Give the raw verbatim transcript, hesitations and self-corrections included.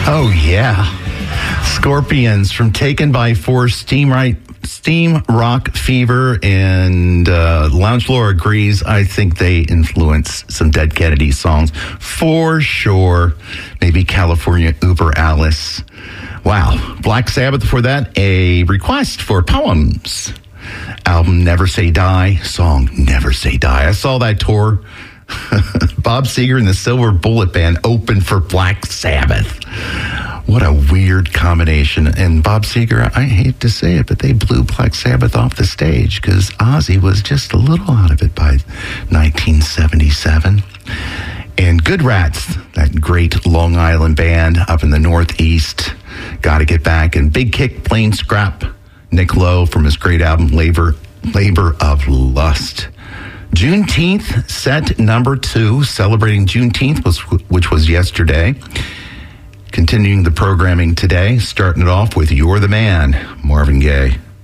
Oh, yeah. Scorpions from Taken by Force, Steam, right, Steam Rock Fever, and uh, Lounge Floor agrees. I think they influence some Dead Kennedy songs for sure. Maybe California Uber Alice. Wow. Black Sabbath before that, a request for Poems. Album Never Say Die, song Never Say Die. I saw that tour. Bob Seger and the Silver Bullet Band opened for Black Sabbath. What a weird combination. And Bob Seger, I hate to say it, but they blew Black Sabbath off the stage because Ozzy was just a little out of it by nineteen seventy-seven. And Good Rats, that great Long Island band up in the Northeast, got to get back. And Big Kick, Plain Scrap, Nick Lowe from his great album Labor, Labor of Lust. Juneteenth, set number two, celebrating Juneteenth, was, which was yesterday. Continuing the programming today, starting it off with You're the Man, Marvin Gaye.